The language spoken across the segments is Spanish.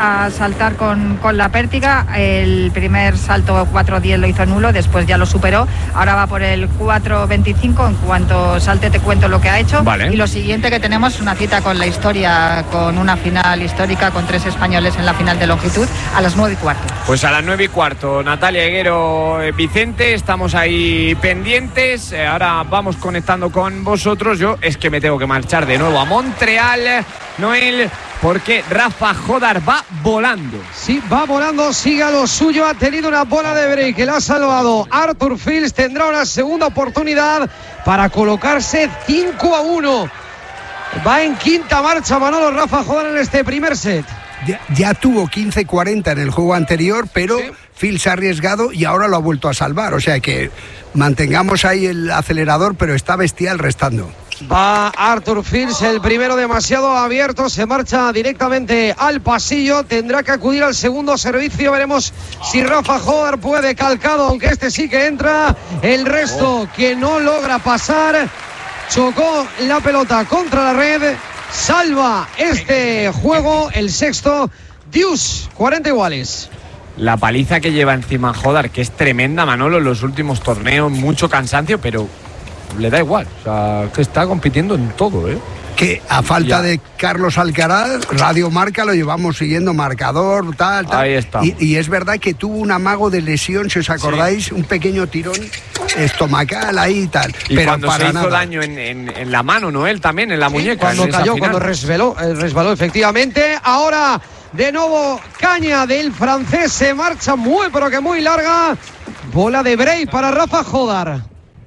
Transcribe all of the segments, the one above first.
a saltar con la pértiga. El primer salto 4.10 lo hizo nulo, después ya lo superó. Ahora va por el 4.25. En cuanto salte te cuento lo que ha hecho. Vale. Y lo siguiente que tenemos es una cita con la historia, con una final histórica con 3 españoles en la final de longitud a las 9:15. Pues a las 9:15, Natalia Higuero, Vicente, estamos ahí pendientes. Ahora vamos conectando con vosotros. Yo es que me tengo que marchar de nuevo a Montreal, Noel, porque Rafa Jodar va volando. Sí, va volando, sigue a lo suyo, ha tenido una bola de break que le ha salvado. Arthur Fils tendrá una segunda oportunidad para colocarse 5-1. Va en quinta marcha Manolo Rafa Jodar en este primer set. Ya tuvo 15-40 en el juego anterior, pero sí, Phil se ha arriesgado y ahora lo ha vuelto a salvar. O sea que mantengamos ahí el acelerador, pero está bestial restando. Va Arthur Fils, el primero demasiado abierto, se marcha directamente al pasillo, tendrá que acudir al segundo servicio, veremos si Rafa Jodar puede, calcado, aunque este sí que entra, el resto que no logra pasar, chocó la pelota contra la red, salva este juego, el sexto, deuce, 40 iguales. La paliza que lleva encima Jodar, que es tremenda, Manolo, en los últimos torneos, mucho cansancio, pero le da igual, o sea, que está compitiendo en todo, ¿eh? Que a falta de Carlos Alcaraz, Radio Marca lo llevamos siguiendo, marcador, tal. Ahí está. Y es verdad que tuvo un amago de lesión, si os acordáis, sí, un pequeño tirón estomacal ahí y tal. Y pero cuando para se hizo nada daño en la mano, ¿no? Él también, en la muñeca. Cuando cayó, cuando resbaló efectivamente. Ahora de nuevo caña del francés, se marcha muy pero que muy larga. Bola de break para Rafa Jodar.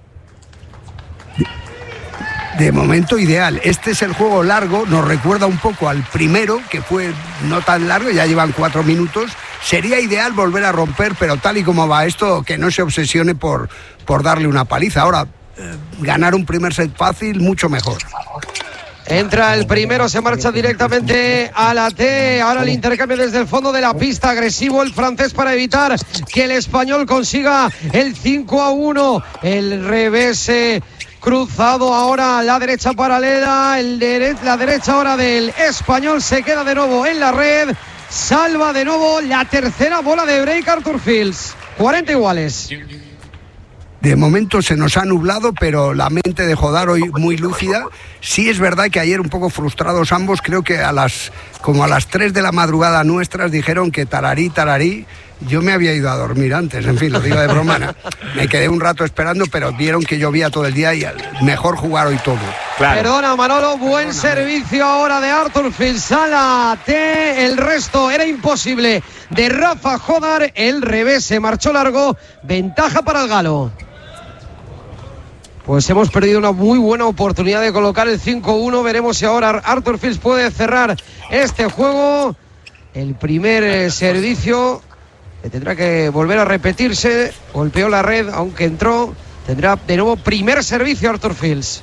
De momento ideal. Este es el juego largo, nos recuerda un poco al primero, que fue no tan largo, ya llevan 4 minutos. Sería ideal volver a romper, pero tal y como va esto, que no se obsesione por darle una paliza. Ahora, ganar un primer set fácil, mucho mejor. Entra el primero, se marcha directamente a la T. Ahora el intercambio desde el fondo de la pista. Agresivo el francés para evitar que el español consiga el 5-1. El revés cruzado ahora, la derecha paralela. La derecha ahora del español se queda de nuevo en la red. Salva de nuevo la tercera bola de break Arthur Fils. 40 iguales. De momento se nos ha nublado, pero la mente de Jodar hoy muy lúcida. Sí es verdad que ayer un poco frustrados ambos, creo que a las 3 de la madrugada nuestras dijeron que tararí. Yo me había ido a dormir antes, en fin, lo digo de broma, ¿no? Me quedé un rato esperando, pero vieron que llovía todo el día y mejor jugar hoy todo. Claro. Perdona Manolo, buen servicio ahora de Arthur Fils a la T, el resto era imposible de Rafa Jodar, el revés se marchó largo, ventaja para el galo. Pues hemos perdido una muy buena oportunidad de colocar el 5-1, veremos si ahora Arthur Fils puede cerrar este juego. El primer servicio tendrá que volver a repetirse, golpeó la red, aunque entró, tendrá de nuevo primer servicio Arthur Fils.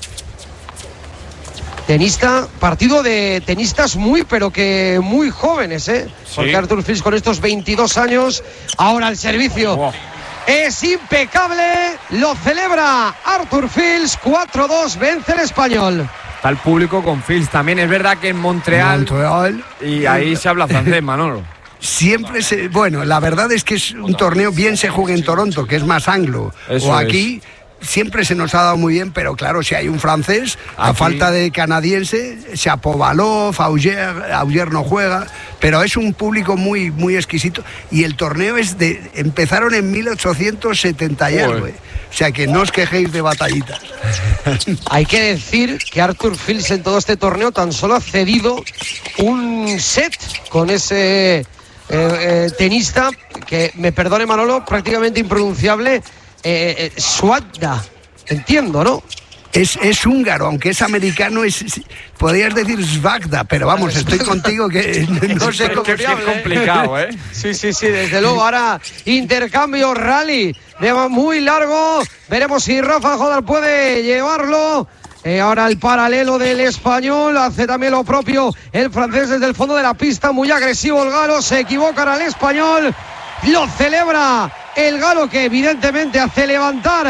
Partido de tenistas muy, pero que muy jóvenes, ¿eh? Sí. Porque Arthur Fils con estos 22 años, ahora el servicio. Wow. Es impecable, lo celebra Arthur Fils, 4-2, vence el español. Está el público con Fils, también es verdad que en Montreal y ahí se habla francés, Manolo. Siempre bueno, la verdad es que es un torneo, bien se juega en Toronto, que es más anglo, o aquí siempre se nos ha dado muy bien, pero claro, si hay un francés, a falta de canadiense, Shapovalov, Auger no juega, pero es un público muy, muy exquisito, y el torneo empezaron en 1870 y algo, o sea que no os quejéis de batallitas. Hay que decir que Arthur Fils en todo este torneo tan solo ha cedido un set con ese tenista que, me perdone Manolo, prácticamente impronunciable, Swagda, entiendo, ¿no? Es húngaro, aunque es americano, podrías decir Svagda, pero vamos, estoy contigo que no sé cómo es complicado, ¿eh? Sí, desde luego. Ahora intercambio rally de muy largo, veremos si Rafa Jodar puede llevarlo. Ahora el paralelo del español, hace también lo propio el francés desde el fondo de la pista, muy agresivo el galo, se equivoca al español, lo celebra el galo, que evidentemente hace levantar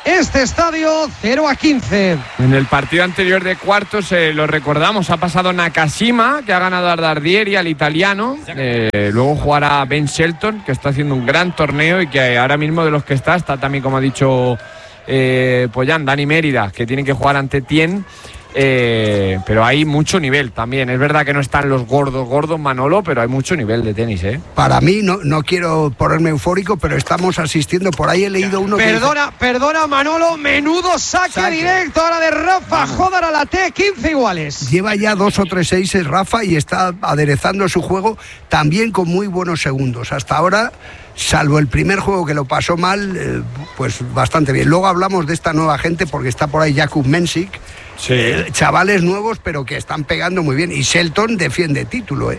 este estadio 0-15. En el partido anterior de cuartos, lo recordamos, ha pasado Nakashima, que ha ganado a Dardieri, al italiano. Luego jugará Ben Shelton, que está haciendo un gran torneo y que ahora mismo de los que está también, como ha dicho Pollán, Dani Mérida, que tiene que jugar ante Tien. Pero hay mucho nivel también. Es verdad que no están los gordos, Manolo, pero hay mucho nivel de tenis, ¿eh? Para mí, no quiero ponerme eufórico, pero estamos asistiendo. Por ahí he leído uno Perdona, Manolo, menudo saque directo ahora de Rafa Jódar a la T, 15 iguales. Lleva ya 2 o 3 seises Rafa y está aderezando su juego también con muy buenos segundos. Hasta ahora, salvo el primer juego que lo pasó mal, pues bastante bien. Luego hablamos de esta nueva gente porque está por ahí Jakub Mensik. Sí. Chavales nuevos, pero que están pegando muy bien. Y Shelton defiende título,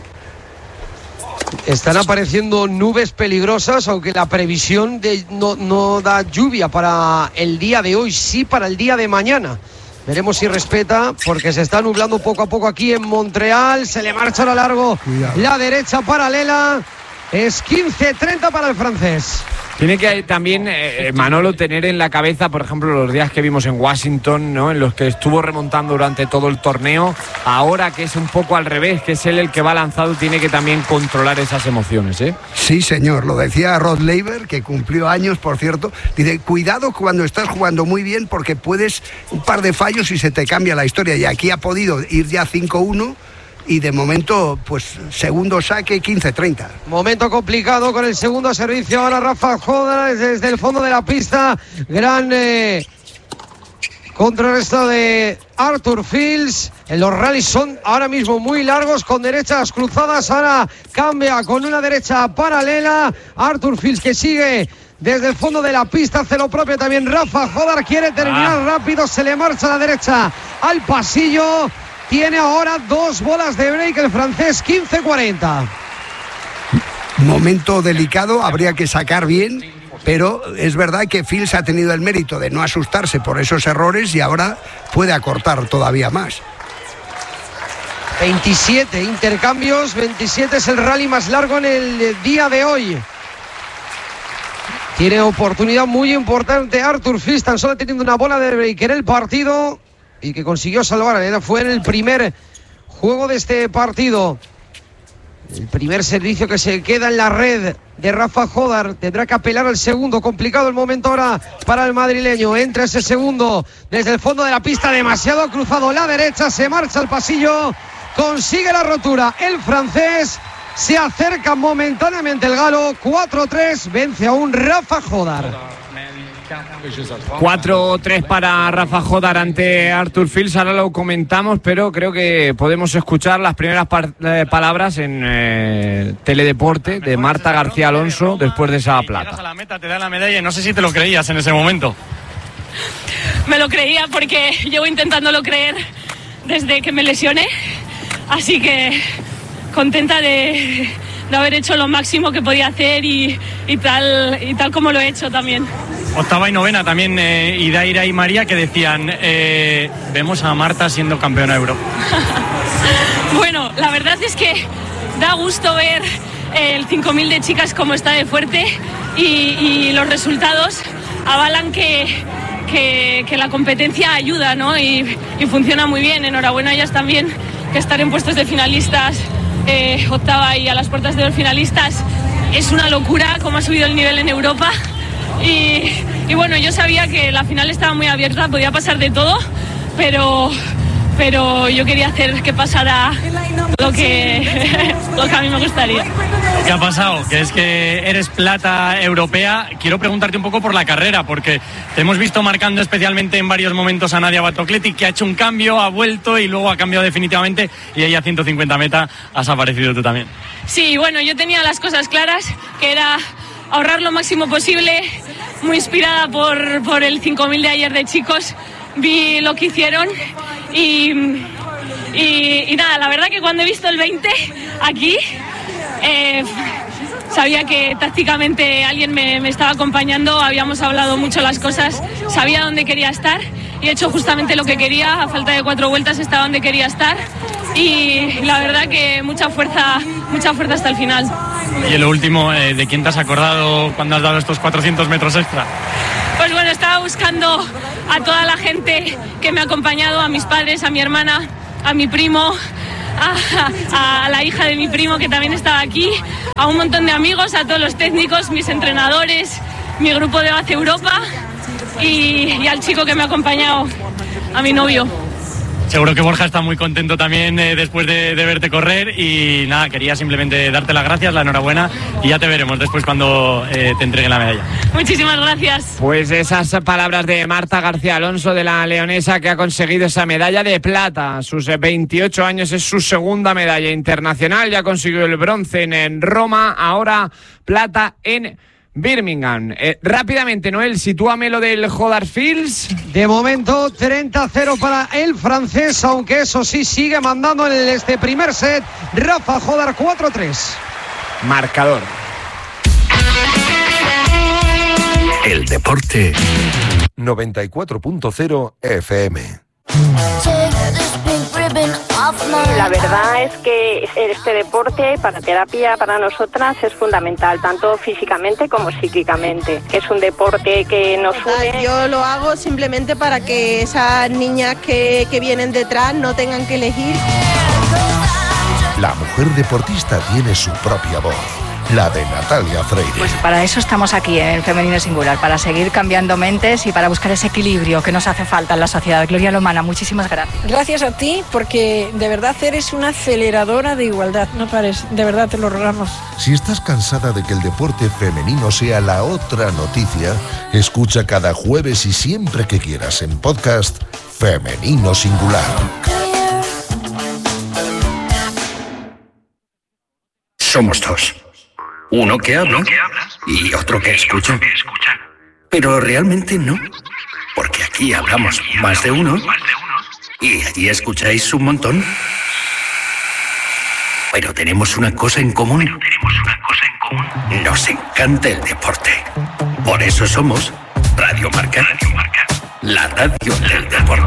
Están apareciendo nubes peligrosas, aunque la previsión no da lluvia para el día de hoy, sí para el día de mañana. Veremos si respeta, porque se está nublando poco a poco aquí en Montreal. Se le marcha a lo largo. Cuidado. La derecha paralela. Es 15-30 para el francés. Tiene que también, Manolo, tener en la cabeza, por ejemplo, los días que vimos en Washington, ¿no?, en los que estuvo remontando durante todo el torneo. Ahora que es un poco al revés, que es él el que va lanzado, tiene que también controlar esas emociones, ¿eh? Sí, señor, lo decía Rod Laver, que cumplió años, por cierto. Dice, cuidado cuando estás jugando muy bien, porque puedes un par de fallos y se te cambia la historia. Y aquí ha podido ir ya 5-1. Y de momento, pues, segundo saque, 15-30. Momento complicado con el segundo servicio. Ahora Rafa Jódar desde el fondo de la pista. Gran contrarresto de Arthur Fields. Los rallies son ahora mismo muy largos, con derechas cruzadas. Ahora cambia con una derecha paralela. Arthur Fields, que sigue desde el fondo de la pista, hace lo propio también Rafa Jódar. Quiere terminar rápido, se le marcha a la derecha al pasillo. Tiene ahora 2 bolas de break el francés, 15-40. Momento delicado, habría que sacar bien, pero es verdad que Fields ha tenido el mérito de no asustarse por esos errores y ahora puede acortar todavía más. 27 intercambios, 27 es el rally más largo en el día de hoy. Tiene oportunidad muy importante Arthur Fields, tan solo teniendo una bola de break en el partido, y que consiguió salvar. Fue en el primer juego de este partido. El primer servicio que se queda en la red de Rafa Jódar. Tendrá que apelar al segundo. Complicado el momento ahora para el madrileño. Entra ese segundo desde el fondo de la pista. Demasiado cruzado la derecha. Se marcha al pasillo. Consigue la rotura el francés. Se acerca momentáneamente el galo. 4-3. Vence aún Rafa Jódar. 4-3 para Rafa Jódar ante Arthur Fields. Ahora lo comentamos, pero creo que podemos escuchar las primeras palabras en Teledeporte de Marta García Alonso después de esa plata. Llegas a la meta, te da la medalla y no sé si te lo creías en ese momento. Me lo creía porque llevo intentándolo creer desde que me lesioné, así que contenta de haber hecho lo máximo que podía hacer y tal como lo he hecho también. Octava y novena también, Idaira y María, que decían, vemos a Marta siendo campeona de Europa. Bueno, la verdad es que da gusto ver el 5000 de chicas como está de fuerte y los resultados avalan que la competencia ayuda, ¿no? Y funciona muy bien. Enhorabuena a ellas también, que estar en puestos de finalistas, octava y a las puertas de los finalistas, es una locura cómo ha subido el nivel en Europa. Y bueno, yo sabía que la final estaba muy abierta, podía pasar de todo, pero yo quería hacer que pasara lo que a mí me gustaría. ¿Qué ha pasado? Que es que eres plata europea. Quiero preguntarte un poco por la carrera, porque te hemos visto marcando especialmente en varios momentos a Nadia Batocleti, que ha hecho un cambio, ha vuelto y luego ha cambiado definitivamente, y ahí a 150 meta has aparecido tú también. Sí, bueno, yo tenía las cosas claras, que era ahorrar lo máximo posible, muy inspirada por el 5000 de ayer de chicos. Vi lo que hicieron y nada, la verdad que cuando he visto el 20 aquí, sabía que tácticamente alguien me estaba acompañando, habíamos hablado mucho las cosas, sabía dónde quería estar y he hecho justamente lo que quería. A falta de 4 vueltas estaba donde quería estar y la verdad que mucha fuerza hasta el final. Y en lo último, ¿de quién te has acordado cuando has dado estos 400 metros extra? Pues bueno, estaba buscando a toda la gente que me ha acompañado, a mis padres, a mi hermana, a mi primo, a la hija de mi primo que también estaba aquí, a un montón de amigos, a todos los técnicos, mis entrenadores, mi grupo de Base Europa y al chico que me ha acompañado, a mi novio. Seguro que Borja está muy contento también después de verte correr y nada, quería simplemente darte las gracias, la enhorabuena y ya te veremos después cuando te entregue la medalla. Muchísimas gracias. Pues esas palabras de Marta García Alonso, de la leonesa, que ha conseguido esa medalla de plata. A sus 28 años es su segunda medalla internacional, ya consiguió el bronce en Roma, ahora plata en Birmingham. Rápidamente, Noel, sitúame lo del Huddersfield. De momento 30-0 para el francés, aunque eso sí sigue mandando en este primer set Rafa Jodar 4-3. Marcador. El deporte 94.0 FM. La verdad es que este deporte para terapia para nosotras es fundamental, tanto físicamente como psíquicamente. Es un deporte que nos une. Yo lo hago simplemente para que esas niñas que vienen detrás no tengan que elegir. La mujer deportista tiene su propia voz, la de Natalia Freire. Pues para eso estamos aquí en Femenino Singular, para seguir cambiando mentes y para buscar ese equilibrio que nos hace falta en la sociedad. Gloria Lomana, muchísimas gracias. Gracias a ti, porque de verdad eres una aceleradora de igualdad. No pares, de verdad te lo rogamos. Si estás cansada de que el deporte femenino sea la otra noticia, escucha cada jueves y siempre que quieras en podcast Femenino Singular. Somos dos. Uno que habla y otro que escucha. Pero realmente no, porque aquí hablamos más de uno y allí escucháis un montón. Pero tenemos una cosa en común. Nos encanta el deporte. Por eso somos Radio Marca, la radio del deporte.